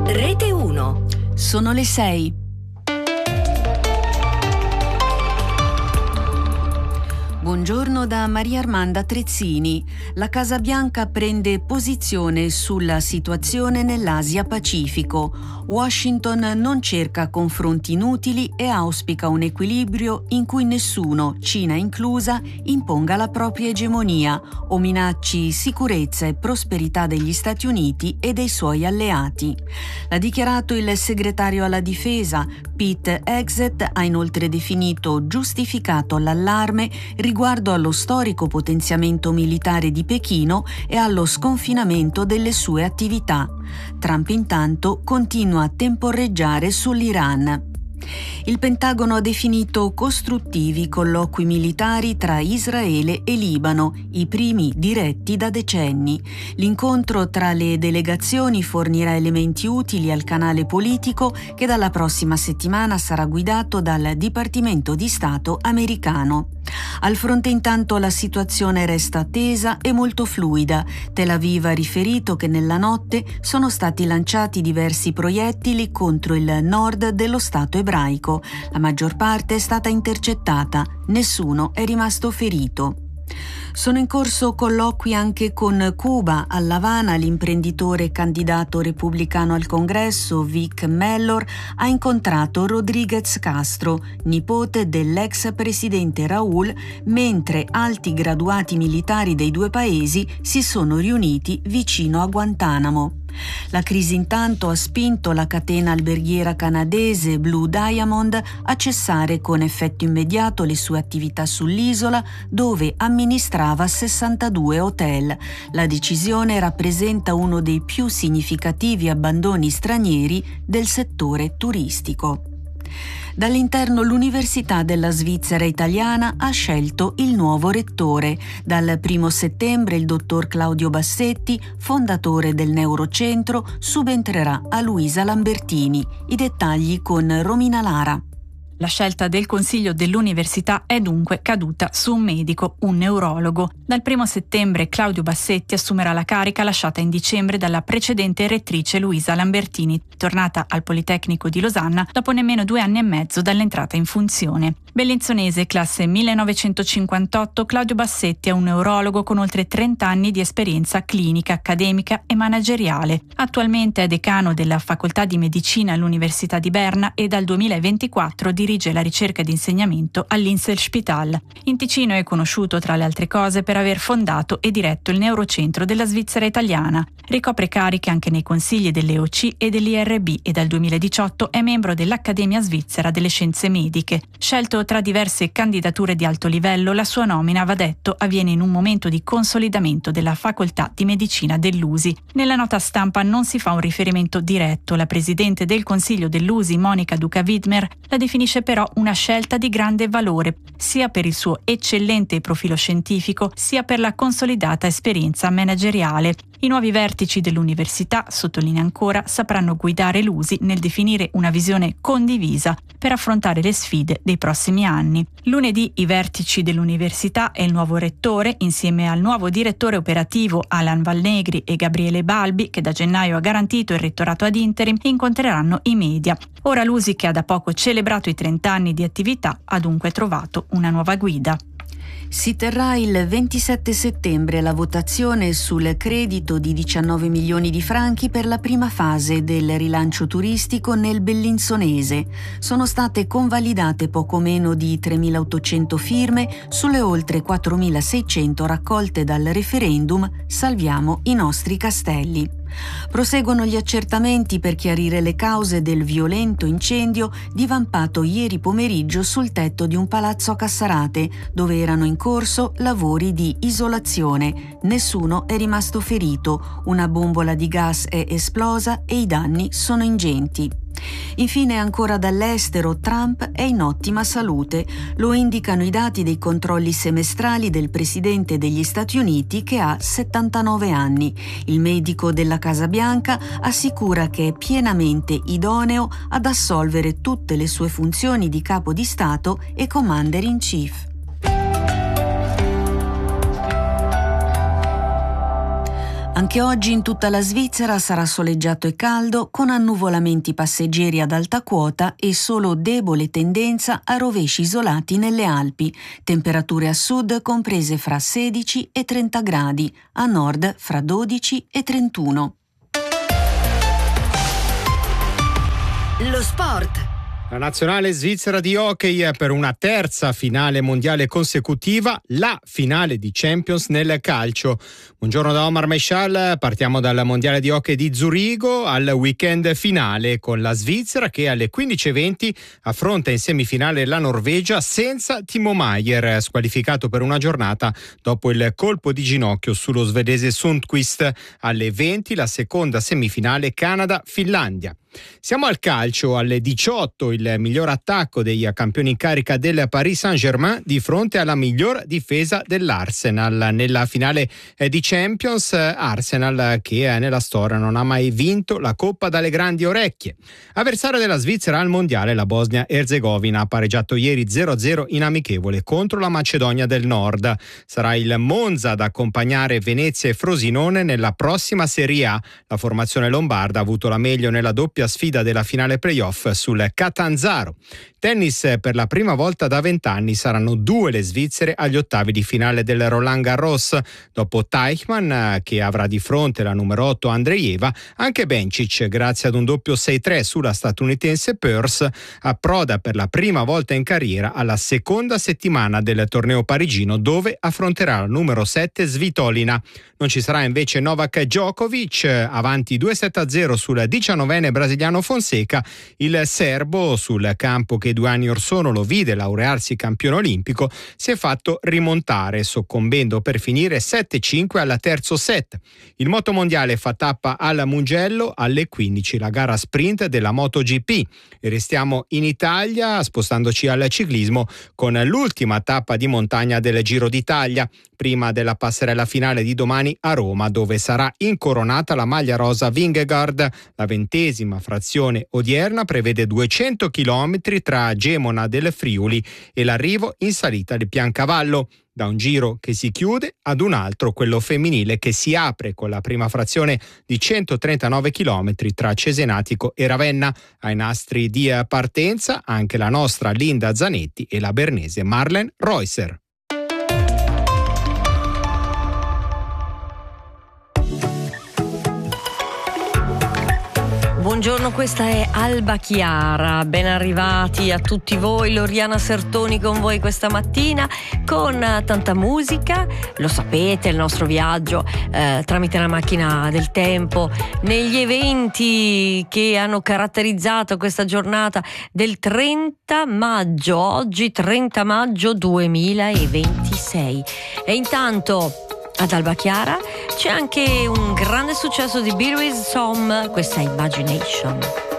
Rete 1. Sono le 6. Buongiorno da Maria Armanda Trezzini. La Casa Bianca prende posizione sulla situazione nell'Asia Pacifico. Washington non cerca confronti inutili e auspica un equilibrio in cui nessuno, Cina inclusa, imponga la propria egemonia o minacci sicurezza e prosperità degli Stati Uniti e dei suoi alleati. L'ha dichiarato il segretario alla difesa. Pete Hegseth ha inoltre definito giustificato l'allarme riguardo allo storico potenziamento militare di Pechino e allo sconfinamento delle sue attività. Trump intanto continua a temporeggiare sull'Iran. Il Pentagono ha definito costruttivi colloqui militari tra Israele e Libano, i primi diretti da decenni. L'incontro tra le delegazioni fornirà elementi utili al canale politico che dalla prossima settimana sarà guidato dal Dipartimento di Stato americano. Al fronte intanto la situazione resta tesa e molto fluida. Tel Aviv ha riferito che nella notte sono stati lanciati diversi proiettili contro il nord dello Stato ebraico. La maggior parte è stata intercettata, nessuno è rimasto ferito. Sono in corso colloqui anche con Cuba. A L'Avana l'imprenditore candidato repubblicano al Congresso Vic Mellor ha incontrato Rodríguez Castro, nipote dell'ex presidente Raúl, mentre alti graduati militari dei due paesi si sono riuniti vicino a Guantanamo. La crisi intanto ha spinto la catena alberghiera canadese Blue Diamond a cessare con effetto immediato le sue attività sull'isola, dove amministrava 62 hotel. La decisione rappresenta uno dei più significativi abbandoni stranieri del settore turistico. Dall'interno l'Università della Svizzera Italiana ha scelto il nuovo rettore. Dal 1 settembre il dottor Claudio Bassetti, fondatore del Neurocentro, subentrerà a Luisa Lambertini. I dettagli con Romina Lara. La scelta del Consiglio dell'Università è dunque caduta su un medico, un neurologo. Dal 1 settembre Claudio Bassetti assumerà la carica lasciata in dicembre dalla precedente rettrice Luisa Lambertini, tornata al Politecnico di Losanna dopo nemmeno 2 anni e mezzo dall'entrata in funzione. Bellinzonese, classe 1958, Claudio Bassetti è un neurologo con oltre 30 anni di esperienza clinica, accademica e manageriale. Attualmente è decano della Facoltà di Medicina all'Università di Berna e dal 2024 dirige la ricerca ed insegnamento all'Inselspital. In Ticino è conosciuto, tra le altre cose, per aver fondato e diretto il Neurocentro della Svizzera Italiana. Ricopre cariche anche nei consigli dell'EOC e dell'IRB e dal 2018 è membro dell'Accademia Svizzera delle Scienze Mediche. Scelto tra diverse candidature di alto livello, la sua nomina, va detto, avviene in un momento di consolidamento della Facoltà di Medicina dell'USI. Nella nota stampa non si fa un riferimento diretto. La presidente del Consiglio dell'USI, Monica Duca-Widmer, la definisce però una scelta di grande valore, sia per il suo eccellente profilo scientifico, sia per la consolidata esperienza manageriale. I nuovi vertici dell'università, sottolinea ancora, sapranno guidare l'USI nel definire una visione condivisa per affrontare le sfide dei prossimi anni. Lunedì i vertici dell'università e il nuovo rettore, insieme al nuovo direttore operativo Alan Valnegri e Gabriele Balbi, che da gennaio ha garantito il rettorato ad interim, incontreranno i media. Ora l'USI, che ha da poco celebrato i 30 anni di attività, ha dunque trovato una nuova guida. Si terrà il 27 settembre la votazione sul credito di 19 milioni di franchi per la prima fase del rilancio turistico nel Bellinzonese. Sono state convalidate poco meno di 3.800 firme sulle oltre 4.600 raccolte dal referendum Salviamo i nostri castelli. Proseguono gli accertamenti per chiarire le cause del violento incendio divampato ieri pomeriggio sul tetto di un palazzo a Cassarate, dove erano in corso lavori di isolazione. Nessuno è rimasto ferito, una bombola di gas è esplosa e i danni sono ingenti. Infine, ancora dall'estero, Trump è in ottima salute. Lo indicano i dati dei controlli semestrali del presidente degli Stati Uniti, che ha 79 anni. Il medico della Casa Bianca assicura che è pienamente idoneo ad assolvere tutte le sue funzioni di capo di Stato e commander in chief. Anche oggi in tutta la Svizzera sarà soleggiato e caldo, con annuvolamenti passeggeri ad alta quota e solo debole tendenza a rovesci isolati nelle Alpi. Temperature a sud comprese fra 16 e 30 gradi, a nord fra 12 e 31. Lo sport. La nazionale svizzera di hockey è per una terza finale mondiale consecutiva, la finale di Champions nel calcio. Buongiorno da Omar Meshal, partiamo dal mondiale di hockey di Zurigo al weekend finale con la Svizzera che alle 15:20 affronta in semifinale la Norvegia senza Timo Maier, squalificato per una giornata dopo il colpo di ginocchio sullo svedese Sundqvist. Alle 20 la seconda semifinale Canada-Finlandia. Siamo al calcio, alle 18 il miglior attacco dei campioni in carica del Paris Saint-Germain di fronte alla miglior difesa dell'Arsenal. Nella finale di Champions, Arsenal che nella storia non ha mai vinto la Coppa dalle grandi orecchie. Avversario della Svizzera al mondiale, la Bosnia-Erzegovina ha pareggiato ieri 0-0 in amichevole contro la Macedonia del Nord. Sarà il Monza ad accompagnare Venezia e Frosinone nella prossima Serie A. La formazione lombarda ha avuto la meglio nella doppia sfida della finale playoff sul Catanzaro. Tennis, per la prima volta da 20 anni saranno 2 le svizzere agli ottavi di finale del Roland Garros. Dopo Teichmann, che avrà di fronte la numero 8 Andreeva, anche Bencic, grazie ad un doppio 6-3 sulla statunitense Peirce, approda per la prima volta in carriera alla seconda settimana del torneo parigino, dove affronterà la numero 7 Svitolina. Non ci sarà invece Novak Djokovic, avanti 2-7-0 sul 19enne brasiliano Fonseca. Il serbo, sul campo che 2 anni or sono lo vide laurearsi campione olimpico, si è fatto rimontare, soccombendo per finire 7-5 al terzo set. Il motomondiale fa tappa al Mugello alle 15, la gara sprint della MotoGP. E restiamo in Italia, spostandoci al ciclismo, con l'ultima tappa di montagna del Giro d'Italia, prima della passerella finale di domani a Roma, dove sarà incoronata la maglia rosa Vingegaard. La 20ª frazione odierna prevede 200 km tra Gemona del Friuli e l'arrivo in salita di Piancavallo. Da un giro che si chiude ad un altro, quello femminile, che si apre con la prima frazione di 139 km tra Cesenatico e Ravenna. Ai nastri di partenza anche la nostra Linda Zanetti e la bernese Marlen Reusser. Buongiorno, questa è Alba Chiara, ben arrivati a tutti voi, Loriana Sertoni con voi questa mattina con tanta musica, lo sapete, il nostro viaggio tramite la macchina del tempo negli eventi che hanno caratterizzato questa giornata del 30 maggio, oggi 30 maggio 2026. E intanto ad Alba Chiara c'è anche un grande successo di Beatles, questa è Imagination.